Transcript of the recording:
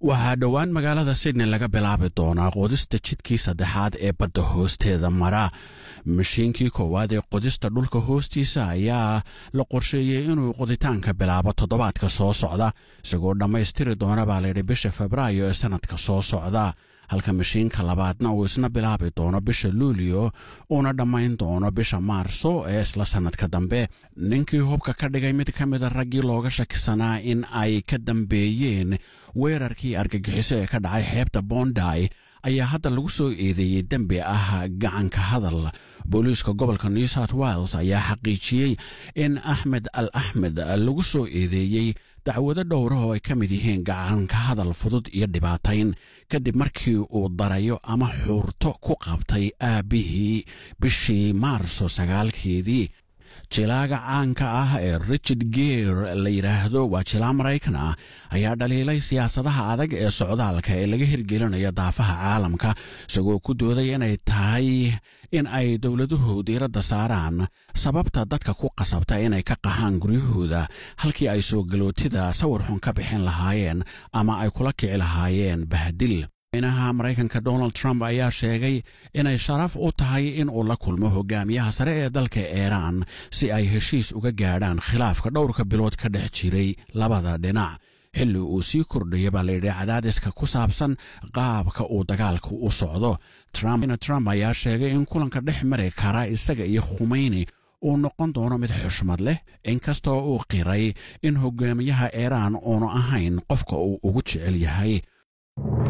waxaa dhowaan magaalada Sydney laga bilaabi doonaa qodista jidkii saddexaad ee badda hoosteeda mara. Mashiinkii koowaad ee qodista dhulka hoostiisa ayaa la qorsheeyey inuu qoditaanka bilaabo toddobaadka soo socda, isagoo dhammaystiri doona baa layidhi bisha Febraayo ee sanadka soo socda. halka mashiinka labaadna uu isna bilaabi doono bisha Luulyo uuna dhammayn doono bisha Maarso ee isla sanadka dambe. Ninkii hubka ka dhigay mid ka mid a raggii looga shakisanaa in ay ka dambeeyeen weerarkii argagixiso ee ka dhacay xeebta Bondi ayaa hadda lagu soo eedeeyey dembi ah gacanka hadal. Booliiska gobolka New South Wales ayaa xaqiijiyey in Ahmed Al Ahmed lagu soo eedeeyey dacwado dhowr oo ay ka mid yihiin gacanka hadal fudud iyo dhibaatayn kadib markii uu darayo ama xuurto ku qabtay aabihii bishii Maarso 9-keedii. jilaaga caanka ah ee Richard Gere la yiraahdo waa jilaa Maraykan ah ayaa dhaliilay siyaasadaha adag ee socdaalka ee laga hirgelinayo daafaha caalamka, isagoo ku dooday inay tahay in ay dowladuhu diiradda saaraan sababta dadka ku qasabta inay ka qaxaan guryahooda halkii ay soo galootida sawir xun ka bixin lahaayeen ama ay kula kici lahaayeen bahdil. madaxweynaha Maraykanka Donald Trump ayaa sheegay inay sharaf u tahay in uu la kulmo hogaamiyaha sare ee dalka Iran si ay heshiis uga gaadhaan khilaafka dhowrka bilood ka dhex jiray labada dhinac, xilli uu sii kordhiyay baa layidhi cadaadiska ku saabsan qaabka uu dagaalku u socdo. Trump ayaa sheegay in kulanka dhex mari kara isaga iyo Khomeini uu noqon doono mid xushmad leh, inkastoo uu qiray in hogaamiyaha Iran uunu ahayn qofka uu ugu jecel yahay.